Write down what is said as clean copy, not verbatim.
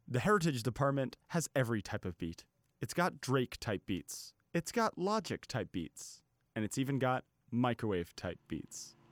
The Heritage Department has every type of beat. It's got Drake-type beats. It's got Logic-type beats. And it's even got microwave-type beats.